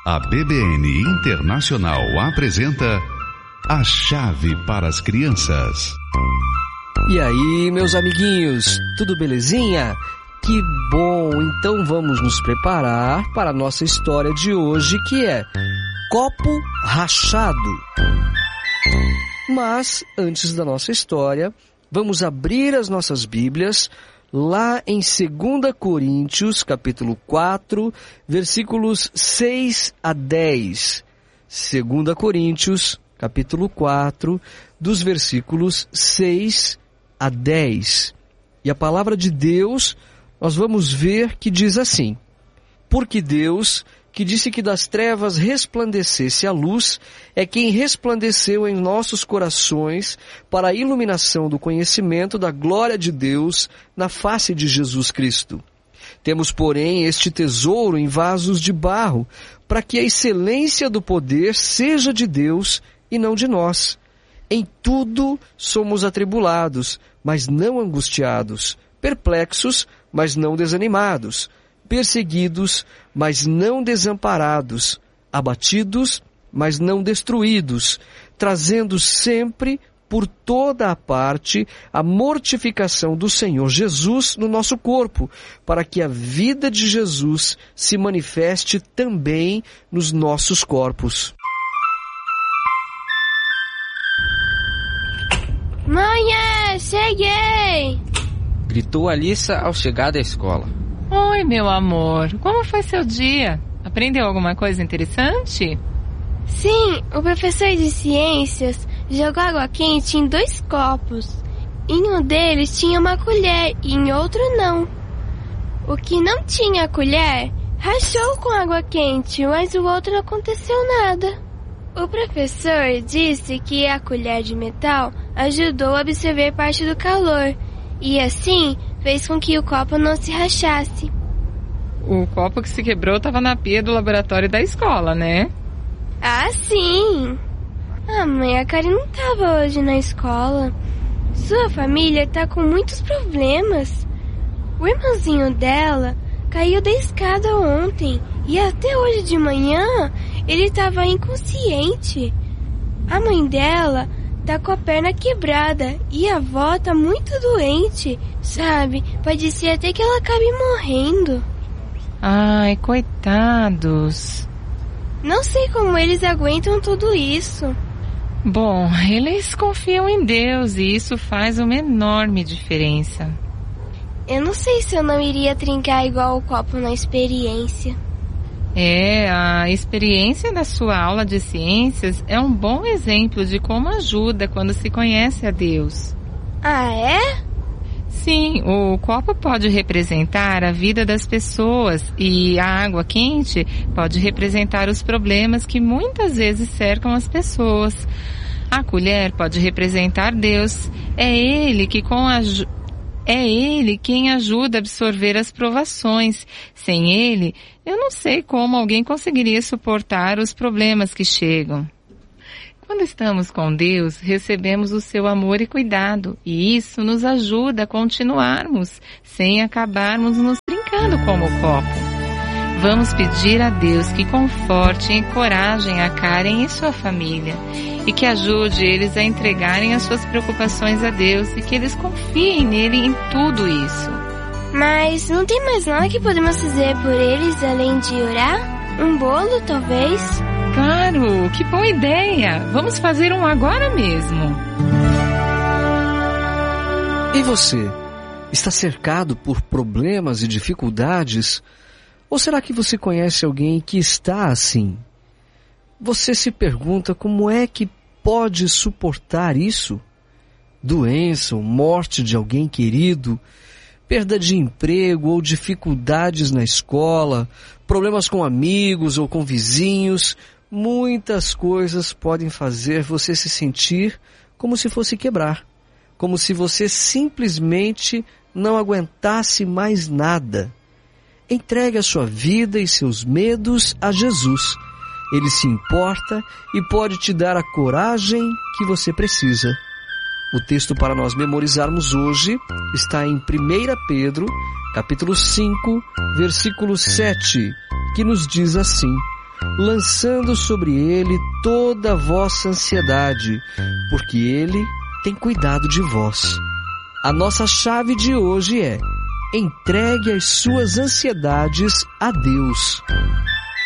A BBN Internacional apresenta A Chave para as Crianças. E aí, meus amiguinhos, tudo belezinha? Que bom! Então vamos nos preparar para a nossa história de hoje, que é Copo Rachado. Mas, antes da nossa história, vamos abrir as nossas Bíblias lá em 2 Coríntios, capítulo 4, versículos 6 a 10. 2 Coríntios, capítulo 4, dos versículos 6 a 10. E a palavra de Deus, nós vamos ver que diz assim: Porque Deus, que disse que das trevas resplandecesse a luz, é quem resplandeceu em nossos corações para a iluminação do conhecimento da glória de Deus na face de Jesus Cristo. Temos, porém, este tesouro em vasos de barro, para que a excelência do poder seja de Deus e não de nós. Em tudo somos atribulados, mas não angustiados, perplexos, mas não desanimados, perseguidos, mas não desamparados, abatidos, mas não destruídos, trazendo sempre por toda a parte a mortificação do Senhor Jesus no nosso corpo, para que a vida de Jesus se manifeste também nos nossos corpos. Mãe, cheguei! Gritou Alissa ao chegar da escola. Oi, meu amor. Como foi seu dia? Aprendeu alguma coisa interessante? Sim, o professor de ciências jogou água quente em 2 copos. Em um deles tinha uma colher e em outro não. O que não tinha colher rachou com água quente, mas o outro não aconteceu nada. O professor disse que a colher de metal ajudou a absorver parte do calor e assim fez com que o copo não se rachasse. O copo que se quebrou estava na pia do laboratório da escola, né? Ah, sim! Mãe, a Karen não estava hoje na escola. Sua família está com muitos problemas. O irmãozinho dela caiu da escada ontem e até hoje de manhã ele estava inconsciente. A mãe dela tá com a perna quebrada e a avó tá muito doente, sabe? Pode ser até que ela acabe morrendo. Ai, coitados. Não sei como eles aguentam tudo isso. Bom, eles confiam em Deus e isso faz uma enorme diferença. Eu não sei se eu não iria trincar igual o copo na experiência. A experiência da sua aula de ciências é um bom exemplo de como ajuda quando se conhece a Deus. Ah, é? Sim, o copo pode representar a vida das pessoas e a água quente pode representar os problemas que muitas vezes cercam as pessoas. A colher pode representar Deus. É Ele quem ajuda a absorver as provações. Sem Ele, eu não sei como alguém conseguiria suportar os problemas que chegam. Quando estamos com Deus, recebemos o seu amor e cuidado, e isso nos ajuda a continuarmos, sem acabarmos nos trincando como o copo. Vamos pedir a Deus que conforte e encoraje a Karen e sua família, e que ajude eles a entregarem as suas preocupações a Deus e que eles confiem nele em tudo isso. Mas não tem mais nada que podemos fazer por eles além de orar? Um bolo, talvez? Claro, que boa ideia! Vamos fazer um agora mesmo. E você? Está cercado por problemas e dificuldades? Ou será que você conhece alguém que está assim? Você se pergunta como é que pode suportar isso? Doença ou morte de alguém querido, perda de emprego ou dificuldades na escola, problemas com amigos ou com vizinhos, muitas coisas podem fazer você se sentir como se fosse quebrar, como se você simplesmente não aguentasse mais nada. Entregue a sua vida e seus medos a Jesus. Ele se importa e pode te dar a coragem que você precisa. O texto para nós memorizarmos hoje está em 1 Pedro, capítulo 5, versículo 7, que nos diz assim: lançando sobre ele toda a vossa ansiedade, porque ele tem cuidado de vós. A nossa chave de hoje é: entregue as suas ansiedades a Deus.